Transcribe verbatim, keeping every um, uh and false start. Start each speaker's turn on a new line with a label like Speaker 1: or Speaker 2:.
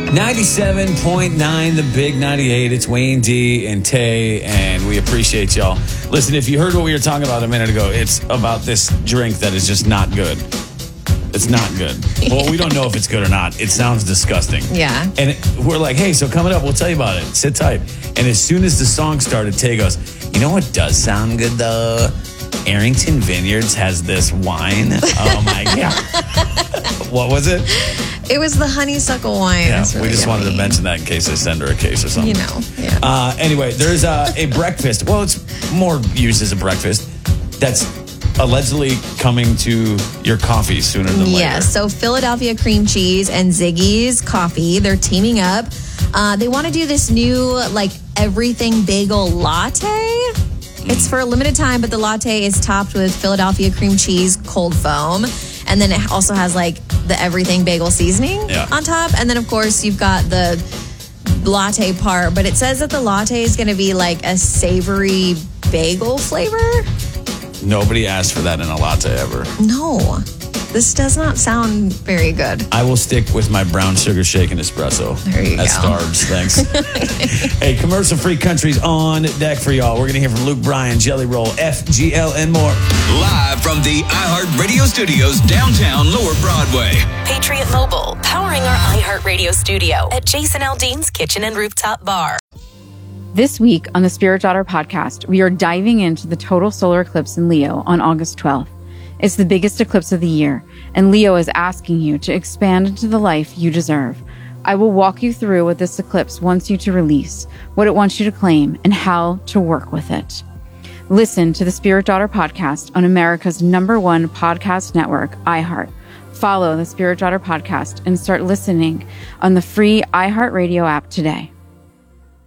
Speaker 1: ninety-seven point nine, the big ninety-eight. It's Wayne D and Tay, and we appreciate y'all. Listen, if you heard what we were talking about a minute ago, it's about this drink that is just not good. It's not good. Well, we don't know if it's good or not. It sounds disgusting.
Speaker 2: Yeah.
Speaker 1: And it, we're like, hey, so coming up, we'll tell you about it. Sit tight. And as soon as the song started, Tay goes, you know what does sound good, though? Arrington Vineyards has this wine. Oh, my God. What was it?
Speaker 2: It was the honeysuckle wine.
Speaker 1: Yeah,
Speaker 2: really
Speaker 1: we just
Speaker 2: yummy.
Speaker 1: wanted to mention that in case I send her a case or something.
Speaker 2: You know, yeah.
Speaker 1: Uh, anyway, there's a, a breakfast. Well, it's more used as a breakfast. That's allegedly coming to your coffee sooner than later.
Speaker 2: Yes, so Philadelphia Cream Cheese and Ziggy's Coffee, they're teaming up. Uh, they want to do this new, like, everything bagel latte. Mm. It's for a limited time, but the latte is topped with Philadelphia Cream Cheese cold foam. And then it also has, like, the everything bagel seasoning
Speaker 1: yeah.
Speaker 2: on top. And then, of course, you've got the latte part. But it says that the latte is going to be, like, a savory bagel flavor.
Speaker 1: Nobody asked for that in a latte ever.
Speaker 2: No, this does not sound very good.
Speaker 1: I will stick with my brown sugar shake and espresso.
Speaker 2: There you
Speaker 1: That's
Speaker 2: go.
Speaker 1: Starge, thanks. Hey, commercial-free country's on deck for y'all. We're going to hear from Luke Bryan, Jelly Roll, F G L, and more.
Speaker 3: Live from the iHeartRadio studios downtown Lower Broadway.
Speaker 4: Patriot Mobile, powering our iHeartRadio studio at Jason Aldean's Kitchen and Rooftop Bar.
Speaker 5: This week on the Spirit Daughter podcast, we are diving into the total solar eclipse in Leo on August twelfth. It's the biggest eclipse of the year, and Leo is asking you to expand into the life you deserve. I will walk you through what this eclipse wants you to release, what it wants you to claim, and how to work with it. Listen to the Spirit Daughter podcast on America's number one podcast network, iHeart. Follow the Spirit Daughter podcast and start listening on the free iHeartRadio app today.